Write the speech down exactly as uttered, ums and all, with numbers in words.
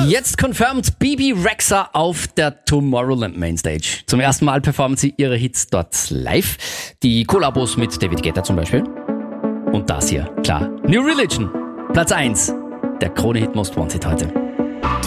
Jetzt confirmed Bibi Rexha auf der Tomorrowland Mainstage. Zum ersten Mal performen sie ihre Hits dort live. Die Kollabos mit David Guetta zum Beispiel. Und das hier, klar, New Religion, Platz eins, der Krone-Hit Most Wanted heute.